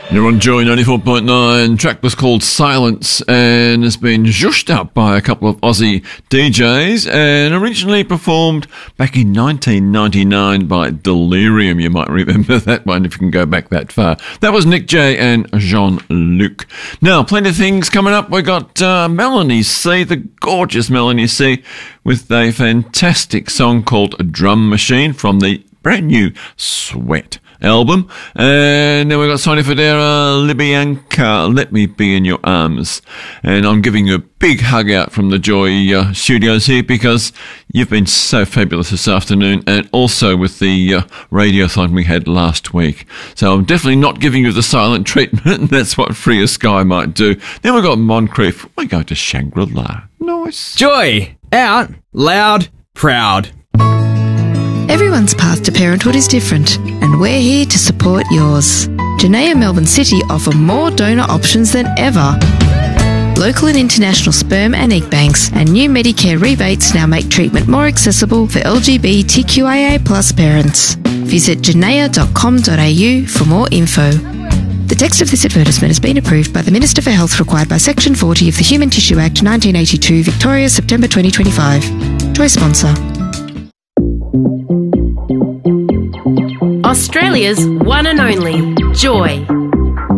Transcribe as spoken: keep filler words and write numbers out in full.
You're on Joy ninety-four point nine. Track was called Silence and has been zhushed up by a couple of Aussie D Js and originally performed back in nineteen ninety-nine by Delirium. You might remember that one if you can go back that far. That was Nick J and Jean-Luc. Now, plenty of things coming up. We got uh, Melanie C, the gorgeous Melanie C, with a fantastic song called Drum Machine from the brand new Sweat album. And then we've got Sonny Fodera, Libyanka, Let Me Be In Your Arms. And I'm giving you a big hug out from the Joy uh, studios here because you've been so fabulous this afternoon, and also with the uh, radiothon we had last week. So I'm definitely not giving you the silent treatment, and that's what Free as Sky might do. Then we've got Moncrief. We go to Shangri-La. Nice. Joy, out, loud, proud. Everyone's path to parenthood is different, and we're here to support yours. Janaea Melbourne City offer more donor options than ever. Local and international sperm and egg banks and new Medicare rebates now make treatment more accessible for L G B T Q I A plus parents. Visit janaea dot com dot a u for more info. The text of this advertisement has been approved by the Minister for Health, required by Section forty of the Human Tissue Act nineteen eighty-two, Victoria, September twenty twenty-five. Joy sponsor. Australia's one and only Joy.